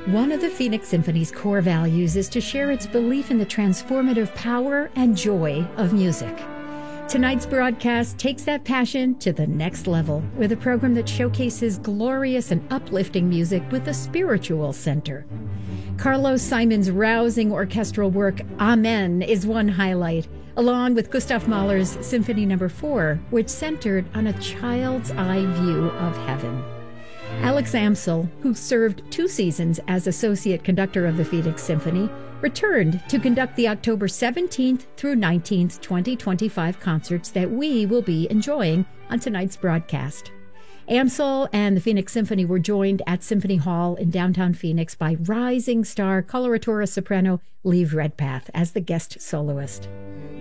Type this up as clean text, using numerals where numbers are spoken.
One of the Phoenix Symphony's core values is to share its belief in the transformative power and joy of music. Tonight's broadcast takes that passion to the next level with a program that showcases glorious and uplifting music with a spiritual center. Carlos Simon's rousing orchestral work, Amen, is one highlight, along with Gustav Mahler's Symphony No. 4, which centered on a child's eye view of heaven. Alex Amsel, who served 2 seasons as associate conductor of the Phoenix Symphony, returned to conduct the October 17th through 19th, 2025 concerts that we will be enjoying on tonight's broadcast. Amsel and the Phoenix Symphony were joined at Symphony Hall in downtown Phoenix by rising star coloratura soprano Liv Redpath as the guest soloist.